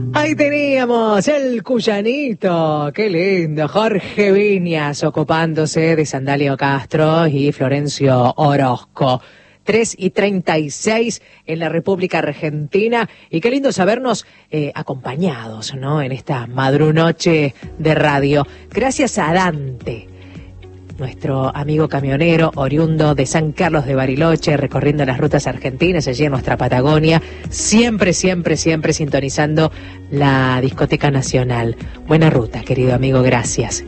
Ahí teníamos el Cuyanito, qué lindo, Jorge Viñas ocupándose de Sandalio Castro y Florencio Orozco. 3:36 en la República Argentina, y qué lindo sabernos acompañados, ¿no?, en esta madrunoche de radio. Gracias a Dante, nuestro amigo camionero oriundo de San Carlos de Bariloche, recorriendo las rutas argentinas allí en nuestra Patagonia, siempre sintonizando la Discoteca Nacional. Buena ruta, querido amigo, gracias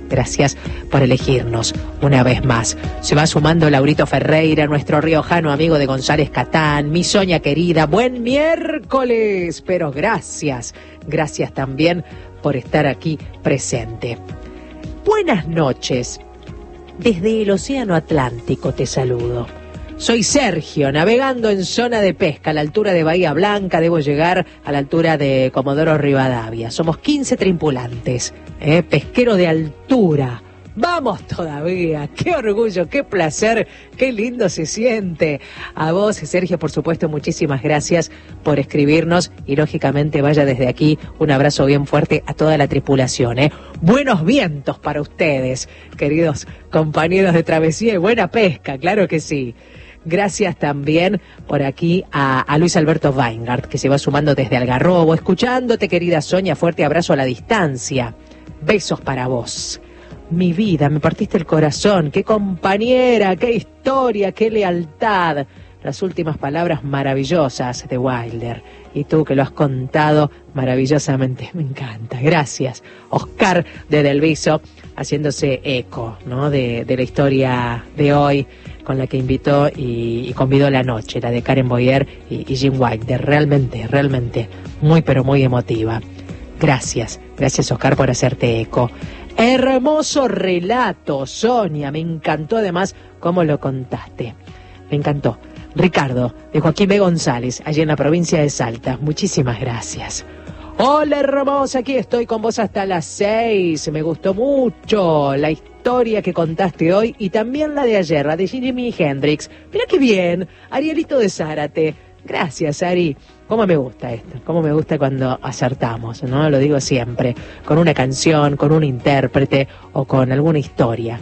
por elegirnos una vez más. Se va sumando Laurito Ferreira, nuestro riojano amigo de González Catán, mi Soña querida, buen miércoles, pero gracias también por estar aquí presente. Buenas noches. Desde el Océano Atlántico te saludo. Soy Sergio, navegando en zona de pesca a la altura de Bahía Blanca. Debo llegar a la altura de Comodoro Rivadavia. Somos 15 tripulantes, pesquero de altura. ¡Vamos todavía! ¡Qué orgullo, qué placer, qué lindo se siente! A vos, Sergio, por supuesto, muchísimas gracias por escribirnos, y lógicamente vaya desde aquí un abrazo bien fuerte a toda la tripulación, Buenos vientos para ustedes, queridos compañeros de travesía, y buena pesca, claro que sí. Gracias también por aquí a Luis Alberto Weingart, que se va sumando desde Algarrobo, escuchándote, querida Soña, fuerte abrazo a la distancia. Besos para vos. Mi vida, me partiste el corazón, qué compañera, qué historia, qué lealtad. Las últimas palabras maravillosas de Wilder. Y tú que lo has contado maravillosamente, me encanta. Gracias. Oscar de Delviso, haciéndose eco, ¿no?, de la historia de hoy, con la que invitó y convidó la noche, la de Karen Boyer y Jim Wilder. Realmente, muy pero muy emotiva. Gracias Oscar por hacerte eco. Hermoso relato, Sonia, me encantó además cómo lo contaste. Me encantó. Ricardo, de Joaquín B. González, allí en la provincia de Salta. Muchísimas gracias. Hola, hermosa, aquí estoy con vos hasta las 6. Me gustó mucho la historia que contaste hoy y también la de ayer, la de Jimi Hendrix. Mira qué bien, Arielito de Zárate. Gracias, Ari. Cómo me gusta esto, cómo me gusta cuando acertamos, ¿no? Lo digo siempre, con una canción, con un intérprete o con alguna historia,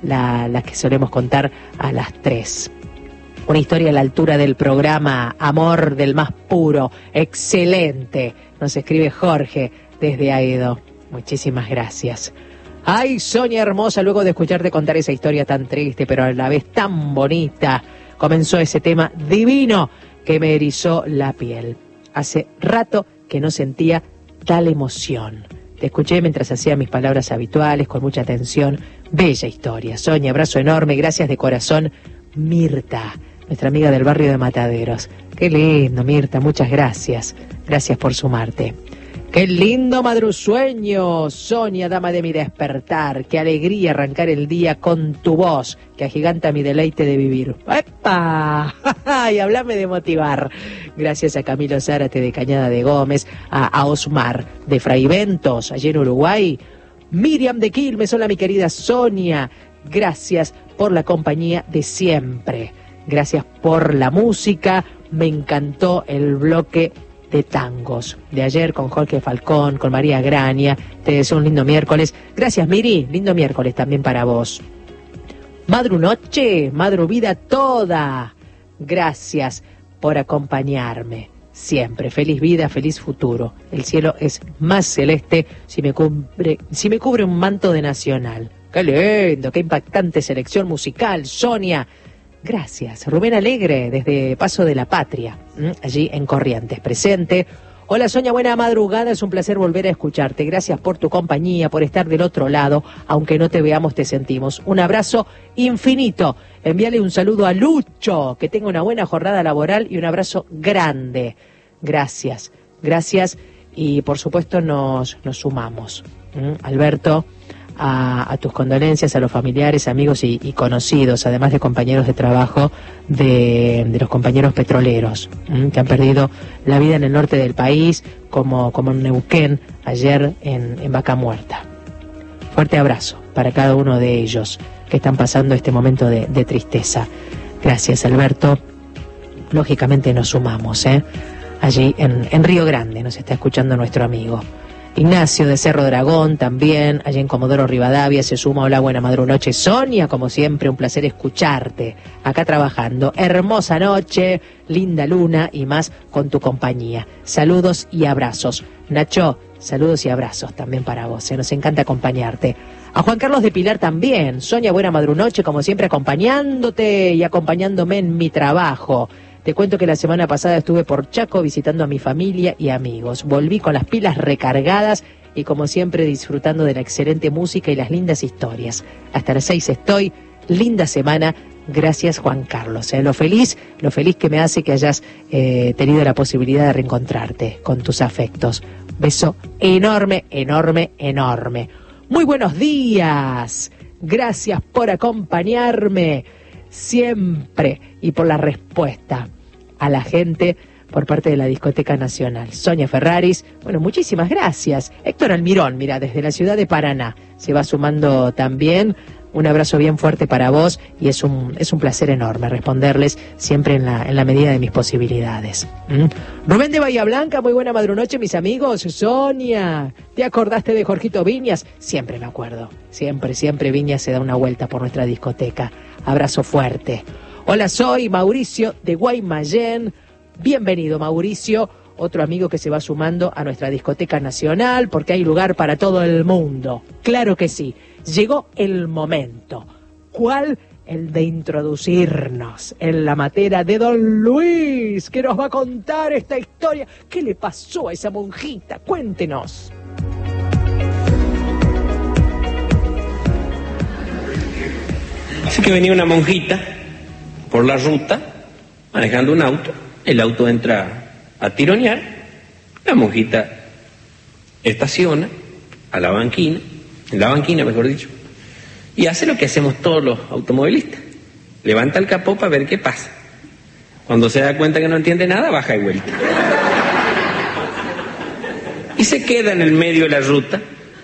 la que solemos contar a las 3. Una historia a la altura del programa Amor del más puro, excelente. Nos escribe Jorge desde Aedo. Muchísimas gracias. Ay, Sonia hermosa, luego de escucharte contar esa historia tan triste, pero a la vez tan bonita, comenzó ese tema divino que me erizó la piel. Hace rato que no sentía tal emoción. Te escuché mientras hacía mis palabras habituales, con mucha atención. Bella historia, Sonia, abrazo enorme, gracias de corazón. Mirta, nuestra amiga del barrio de Mataderos. Qué lindo, Mirta, muchas gracias. Gracias por sumarte. Qué lindo madrusueño, Sonia, dama de mi despertar. Qué alegría arrancar el día con tu voz, que agiganta mi deleite de vivir. ¡Epa! ¡Ay, hablame de motivar! Gracias a Camilo Zárate de Cañada de Gómez, a Osmar de Fraiventos, allí en Uruguay. Miriam de Quilmes, hola mi querida Sonia. Gracias por la compañía de siempre. Gracias por la música. Me encantó el bloque de tangos de ayer con Jorge Falcón, con María Graña. Te deseo un lindo miércoles. Gracias, Miri, lindo miércoles también para vos. Madrunoche, madruvida toda. Gracias por acompañarme siempre. Feliz vida, feliz futuro. El cielo es más celeste si me cubre un manto de Nacional. Qué lindo, qué impactante selección musical, Sonia. Gracias. Rubén Alegre, desde Paso de la Patria, allí en Corrientes, presente. Hola, Sonia, buena madrugada, es un placer volver a escucharte. Gracias por tu compañía, por estar del otro lado, aunque no te veamos, te sentimos. Un abrazo infinito. Envíale un saludo a Lucho, que tenga una buena jornada laboral y un abrazo grande. Gracias, y por supuesto nos sumamos. Alberto, a tus condolencias a los familiares, amigos y conocidos, además de compañeros de trabajo de los compañeros petroleros que han perdido la vida en el norte del país, como en Neuquén, ayer en Vaca Muerta. Fuerte abrazo para cada uno de ellos que están pasando este momento de tristeza. Gracias, Alberto. Lógicamente nos sumamos, allí en Río Grande, nos está escuchando nuestro amigo. Ignacio de Cerro Dragón también, allí en Comodoro Rivadavia, se suma. Hola, buena madrunoche. Sonia, como siempre, un placer escucharte, acá trabajando. Hermosa noche, linda luna y más con tu compañía. Saludos y abrazos. Nacho, saludos y abrazos también para vos, nos encanta acompañarte. A Juan Carlos de Pilar también. Sonia, buena madrunoche, como siempre, acompañándote y acompañándome en mi trabajo. Te cuento que la semana pasada estuve por Chaco visitando a mi familia y amigos. Volví con las pilas recargadas y como siempre disfrutando de la excelente música y las lindas historias. Hasta las 6 estoy. Linda semana. Gracias, Juan Carlos. Lo feliz que me hace que hayas tenido la posibilidad de reencontrarte con tus afectos. Beso enorme, enorme, enorme. Muy buenos días. Gracias por acompañarme siempre y por la respuesta a la gente por parte de la Discoteca Nacional. Sonia Ferraris, bueno, muchísimas gracias. Héctor Almirón, mira, desde la ciudad de Paraná, se va sumando también. Un abrazo bien fuerte para vos y es un placer enorme responderles siempre en la medida de mis posibilidades. Rubén de Bahía Blanca, muy buena madrunoche, mis amigos. Sonia, ¿te acordaste de Jorgito Viñas? Siempre me acuerdo. Siempre Viñas se da una vuelta por nuestra discoteca. Abrazo fuerte. Hola, soy Mauricio de Guaymallén. Bienvenido, Mauricio. Otro amigo que se va sumando a nuestra discoteca nacional porque hay lugar para todo el mundo. Claro que sí. Llegó el momento. ¿Cuál? El de introducirnos en la materia de Don Luis, que nos va a contar esta historia. ¿Qué le pasó a esa monjita? Cuéntenos. Así que venía una monjita por la ruta, manejando un auto. El auto entra a tironear. La monjita estaciona a la banquina, en la banquina mejor dicho, y hace lo que hacemos todos los automovilistas. Levanta el capó para ver qué pasa. Cuando se da cuenta que no entiende nada, baja y vuelta. Y se queda en el medio de la ruta.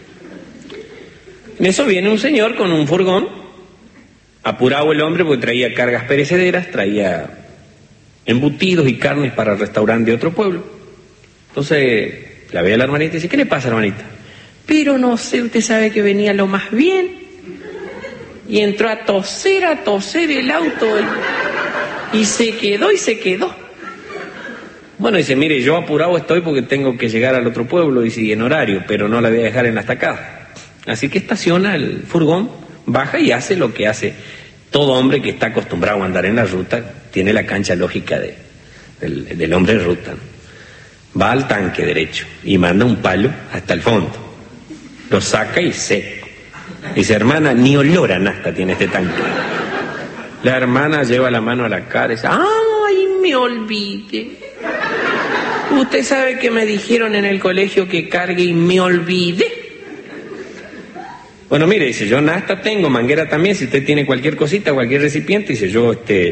En eso viene un señor con un furgón, apurado el hombre porque traía cargas perecederas, traía embutidos y carnes para el restaurante de otro pueblo. Entonces la ve a la hermanita y dice: ¿qué le pasa, hermanita? Pero no sé, usted sabe que venía lo más bien y entró a toser el auto y se quedó. Bueno, dice: mire, yo apurado estoy porque tengo que llegar al otro pueblo, y en horario, pero no la voy a dejar en la estacada. Así que estaciona el furgón, baja y hace lo que hace todo hombre que está acostumbrado a andar en la ruta, tiene la cancha lógica del hombre de ruta, ¿no? Va al tanque derecho y manda un palo hasta el fondo. Lo saca y seco. Dice: hermana, ni olor a nafta tiene este tanque. La hermana lleva la mano a la cara y dice: ¡ay, me olvidé! Usted sabe que me dijeron en el colegio que cargue y me olvidé. Bueno, mire, dice: yo nafta tengo, manguera también, si usted tiene cualquier cosita, cualquier recipiente, dice, yo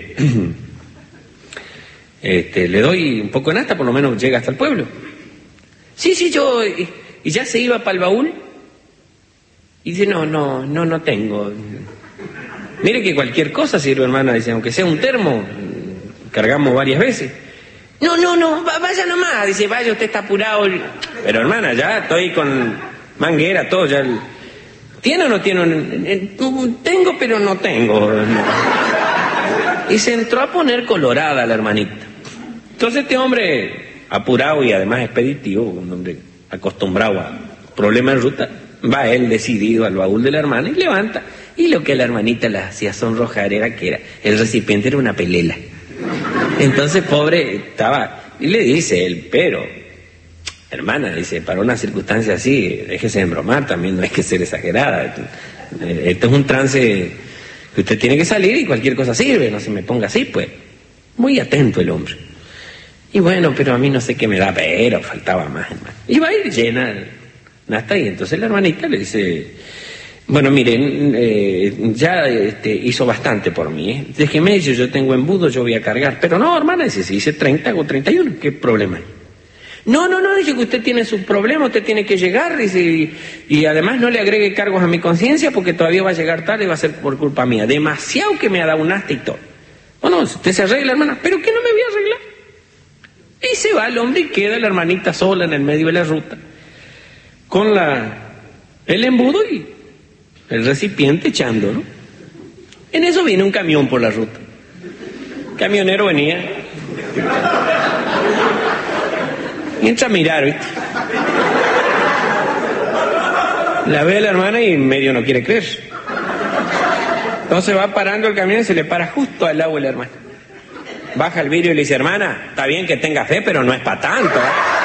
le doy un poco de nafta, por lo menos llega hasta el pueblo. Sí, yo... Y ya se iba para el baúl. Y dice: no tengo. Mire que cualquier cosa sirve, hermana. Dice: aunque sea un termo, cargamos varias veces. No, vaya nomás. Dice: vaya, usted está apurado. Pero hermana, ya estoy con manguera, todo ya. ¿Tiene o no tiene? Tengo, pero no tengo. Y se entró a poner colorada la hermanita. Entonces este hombre, apurado y además expeditivo, un hombre acostumbrado a problemas de ruta, va él decidido al baúl de la hermana y levanta. Y lo que a la hermanita la hacía sonrojar era que el recipiente era una pelela. Entonces, pobre, estaba... Y le dice él: pero, hermana, dice, para una circunstancia así, déjese de embromar también, no hay que ser exagerada. Esto es un trance que usted tiene que salir y cualquier cosa sirve, no se me ponga así, pues. Muy atento el hombre. Y bueno, pero a mí no sé qué me da, pero faltaba más, hermano. Y va a ir llena nafta, y entonces la hermanita le dice: bueno, miren, ya hizo bastante por mí, ¿eh? Déjeme, yo tengo embudo, yo voy a cargar. Pero no, hermana, dice: si hice 30, hago 31, ¿qué problema hay? No, dice que usted tiene su problema, usted tiene que llegar, dice, y además no le agregue cargos a mi conciencia porque todavía va a llegar tarde y va a ser por culpa mía. Demasiado que me ha dado un nafta y todo. Bueno, usted se arregla, hermana. ¿Pero qué no me voy a arreglar? Y se va el hombre y queda la hermanita sola en el medio de la ruta, con el embudo y el recipiente echando, ¿no? En eso viene un camión por la ruta. El camionero venía y entra a mirar, ¿viste? La ve a la hermana y medio no quiere creer. Entonces va parando el camión y se le para justo al lado de la hermana. Baja el vidrio y le dice: hermana, está bien que tenga fe, pero no es para tanto, ¿eh?